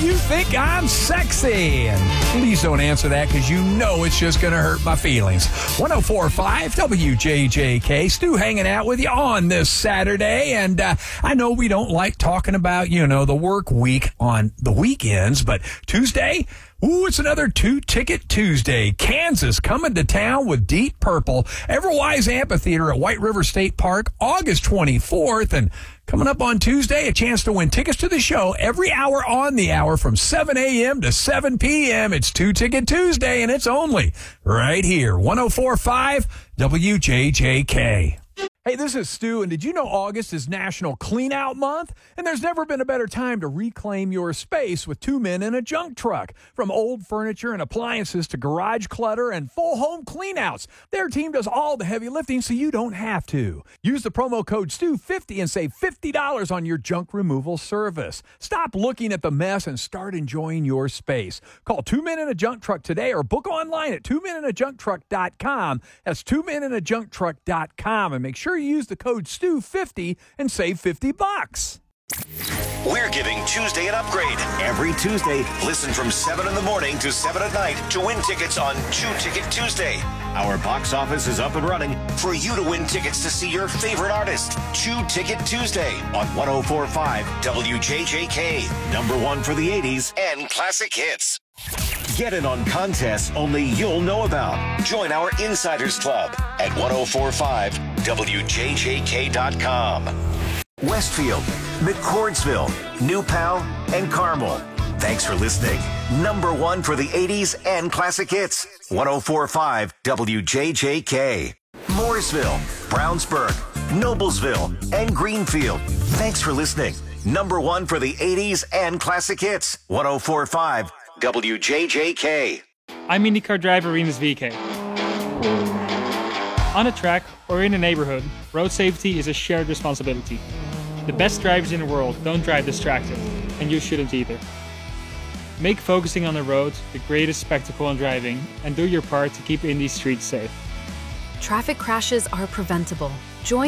you think I'm sexy? And please don't answer that because you know it's just going to hurt my feelings. 104.5 WJJK. Stu hanging out with you on this Saturday. And I know we don't like talking about, the work week on the weekends, but Tuesday, it's another two-ticket Tuesday. Kansas coming to town with Deep Purple. Everwise Amphitheater at White River State Park, August 24th. And coming up on Tuesday, a chance to win tickets to the show every hour on the hour from 7 a.m. to 7 p.m. It's Two-Ticket Tuesday, and it's only right here, 104.5 WJJK. Hey, this is Stu, and did you know August is National Clean Out Month? And there's never been a better time to reclaim your space with two men in a junk truck. From old furniture and appliances to garage clutter and full home cleanouts, their team does all the heavy lifting so you don't have to. Use the promo code STU50 and save $50 on your junk removal service. Stop looking at the mess and start enjoying your space. Call Two Men in a Junk Truck today or book online at twomeninAjunkTruck.com. That's twomeninAjunkTruck.com, and make sure you use the code STU50 and save $50. We're giving Tuesday an upgrade. Every Tuesday, listen from 7 in the morning to 7 at night to win tickets on Two-Ticket Tuesday. Our box office is up and running for you to win tickets to see your favorite artist. Two-Ticket Tuesday on 104.5 WJJK. Number one for the 80s and classic hits. Get in on contests only you'll know about. Join our Insiders Club at 104.5 WJJK.com. Westfield, McCordsville, New Pal, and Carmel. Thanks for listening. Number one for the 80s and classic hits. 104.5 WJJK. Mooresville, Brownsburg, Noblesville, and Greenfield. Thanks for listening. Number one for the 80s and classic hits. 104.5 WJJK. I'm IndyCar driver Rinus VeeKay. On a track or in a neighborhood, road safety is a shared responsibility. The best drivers in the world don't drive distracted, and you shouldn't either. Make focusing on the road the greatest spectacle in driving, and do your part to keep Indy's streets safe. Traffic crashes are preventable. Join